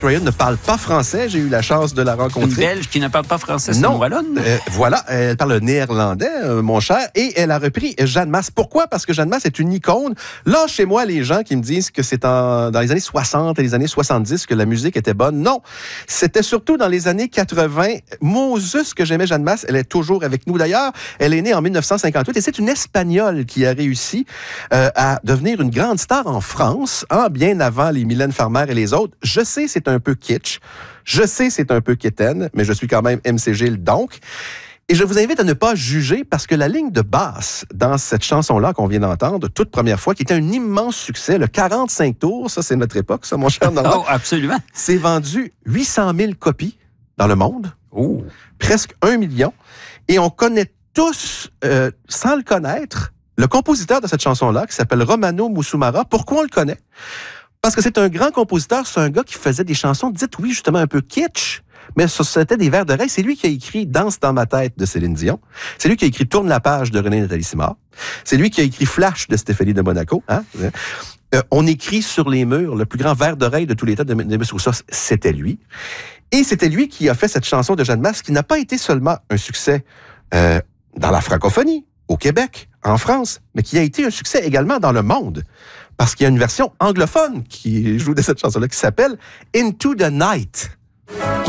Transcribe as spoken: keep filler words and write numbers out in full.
Ryan ne parle pas français. J'ai eu la chance de la rencontrer. Une Belge qui ne parle pas français, c'est non. une Wallonne. Euh, voilà, elle parle néerlandais, euh, mon cher, et elle a repris Jeanne Mast. Pourquoi? Parce que Jeanne Mast est une icône. Là, chez moi, les gens qui me disent que c'est en, dans les années soixante et les années soixante-dix que la musique était bonne. Non, c'était surtout dans les années quatre-vingts. Moses, que j'aimais Jeanne Mast, elle est toujours avec nous. D'ailleurs, elle est née en dix-neuf cent cinquante-huit et c'est une Espagnole qui a réussi euh, à devenir une grande star en France, hein, bien avant les Mylène Farmer et les autres. Je sais, c'est un peu kitsch. Je sais, c'est un peu quétaine, mais je suis quand même M C Gilles, donc. Et je vous invite à ne pas juger parce que la ligne de basse dans cette chanson-là qu'on vient d'entendre, toute première fois, qui était un immense succès, le quarante-cinq tours, ça c'est notre époque, ça, mon cher Normand. Oh, absolument. C'est vendu huit cent mille copies dans le monde, oh. presque un million. Et on connaît tous, euh, sans le connaître, le compositeur de cette chanson-là, qui s'appelle Romano Musumara. Pourquoi on le connaît? Parce que c'est un grand compositeur, c'est un gars qui faisait des chansons, dites oui, justement un peu kitsch, mais c'était des vers d'oreille. C'est lui qui a écrit Danse dans ma tête de Céline Dion. C'est lui qui a écrit Tourne la page de René Nathalie Simard. C'est lui qui a écrit Flash de Stéphanie de Monaco. Hein? Euh, on écrit sur les murs, le plus grand vers d'oreille de tous les temps de M. Rousseau, c'était lui. Et c'était lui qui a fait cette chanson de Jeanne Mast qui n'a pas été seulement un succès euh, dans la francophonie, au Québec, en France, mais qui a été un succès également dans le monde. Parce qu'il y a une version anglophone qui joue de cette chanson-là qui s'appelle Into the Night.